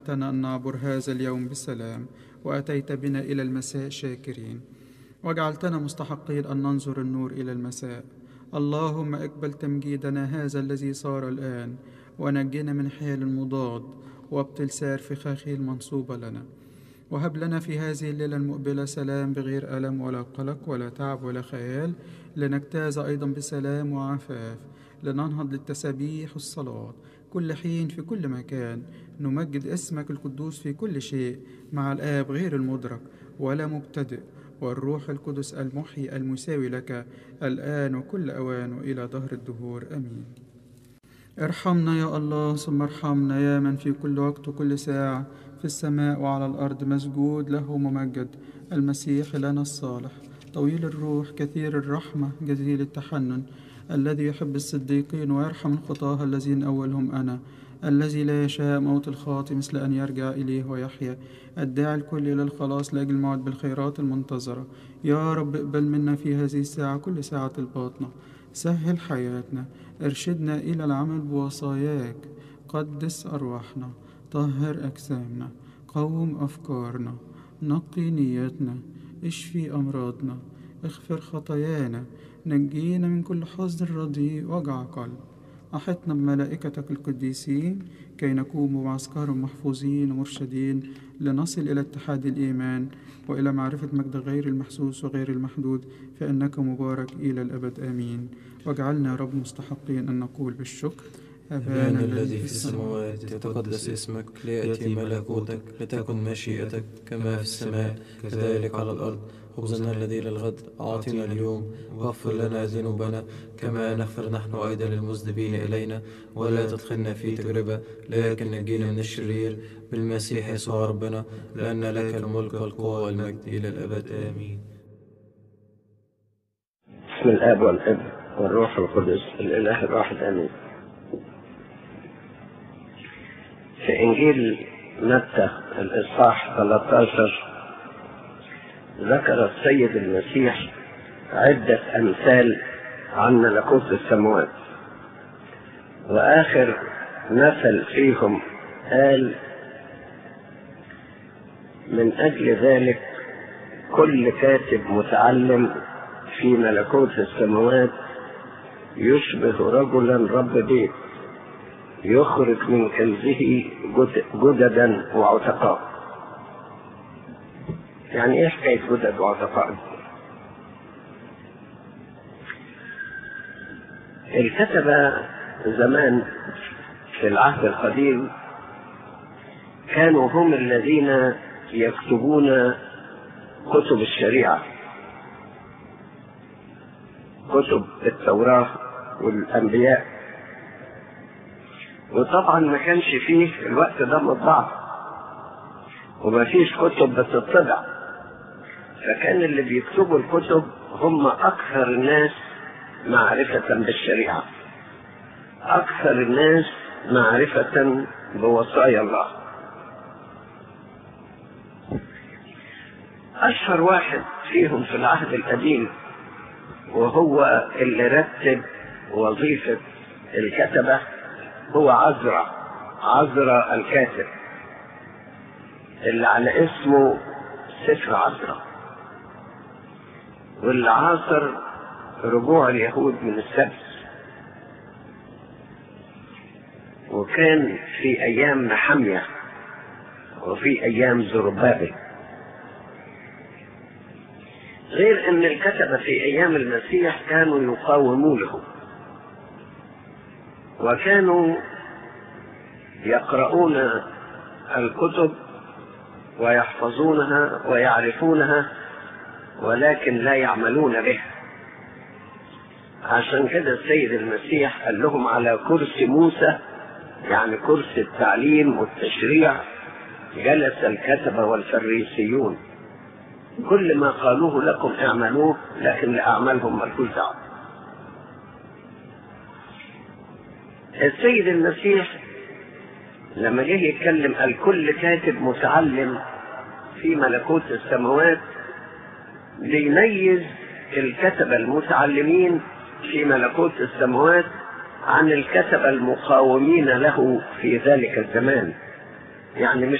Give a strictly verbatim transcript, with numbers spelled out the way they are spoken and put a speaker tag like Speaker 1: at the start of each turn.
Speaker 1: أن نعبر هذا اليوم بسلام، وأتيت بنا إلى المساء شاكرين، وجعلتنا مستحقين أن ننظر النور إلى المساء. اللهم اقبل تمجيدنا هذا الذي صار الآن، ونجنا من حال المضاد، وابطل سار فخاخه المنصوبة لنا، وهب لنا في هذه الليلة المقبلة سلام بغير ألم ولا قلق ولا تعب ولا خيال، لنجتاز أيضا بسلام وعفاف، لننهض للتسابيح والصلاة كل حين في كل مكان، نمجد اسمك القدوس في كل شيء مع الآب غير المدرك ولا مبتدئ، والروح القدس المحيي المساوي لك الآن وكل أوان وإلى دهر الدهور آمين. ارحمنا يا الله ثم ارحمنا يا من في كل وقت وكل ساعة في السماء وعلى الأرض مسجود له ممجد المسيح لنا الصالح، طويل الروح كثير الرحمة جزيل التحنن، الذي يحب الصديقين ويرحم الخطاة الذين أولهم أنا، الذي لا يشاء موت الخاطئ مثل أن يرجع إليه ويحيا، الداعي الكل إلى الخلاص لأجل الموعد بالخيرات المنتظرة. يا رب اقبل منا في هذه الساعة كل ساعة الباطنة، سهل حياتنا، ارشدنا إلى العمل بوصاياك، قدس أرواحنا، طهر أجسامنا، قوم أفكارنا، نقي نياتنا، اشفي أمراضنا، اغفر خطايانا، نجينا من كل حزن رديء وجع قلب. أحطنا بملائكتك القديسين كي نكون بمعسكر محفوظين ومرشدين، لنصل إلى اتحاد الإيمان وإلى معرفة مجد غير المحسوس وغير المحدود، فإنك مبارك إلى الأبد آمين. واجعلنا يا رب مستحقين أن نقول بالشكر:
Speaker 2: أبانا الذي في السماوات، يتقدس اسمك، ليأتي ملكوتك، لتكن مشيئتك كما في السماء كذلك على الأرض. خبزنا الذي للغد أعطنا اليوم، واغفر لنا ذنوبنا كما نغفر نحن أيضا للمذنبين إلينا، ولا تدخلنا في تجربة لكن نجينا من الشرير، بالمسيح يسوع ربنا، لأن لك الملك والقوة والمجد إلى الأبد آمين.
Speaker 3: بسم الآب والابن والروح القدس الإله الواحد آمين. في إنجيل متى الإصحاح ثلاثة عشر ذكر السيد المسيح عدة أمثال عن ملكوت السماوات، وآخر مثل فيهم قال: من أجل ذلك كل كاتب متعلم في ملكوت السماوات يشبه رجلا رب بيت يخرج من كنزه جددا وعتقاء. يعني ايه حكاية جدد وعتقاء؟ الكتبة زمان في العهد القديم كانوا هم الذين يكتبون كتب الشريعة، كتب التوراة والأنبياء، وطبعا ما كانش فيه الوقت ده مطبعة وما فيش كتب بتطبع، فكان اللي بيكتبوا الكتب هم أكثر الناس معرفة بالشريعة، أكثر الناس معرفة بوصايا الله. أشهر واحد فيهم في العهد القديم وهو اللي رتب وظيفة الكتبة هو عزرا عزرا الكاتب، اللي على اسمه سفر عزرا، واللي عاصر رجوع اليهود من السبت، وكان في أيام نحمية وفي أيام زربابل. غير أن الكتبة في أيام المسيح كانوا يقاومونه، وكانوا يقرؤون الكتب ويحفظونها ويعرفونها، ولكن لا يعملون بها. عشان كده السيد المسيح قال لهم: على كرسي موسى، يعني كرسي التعليم والتشريع، جلس الكتبة والفريسيون، كل ما قالوه لكم اعملوه، لكن لأعمالهم ملكوش دعوة. السيد المسيح لما جه يتكلم قال: كل كاتب متعلم في ملكوت السماوات، بيميز الكتبة المتعلمين في ملكوت السماوات عن الكتبة المقاومين له في ذلك الزمان، يعني مش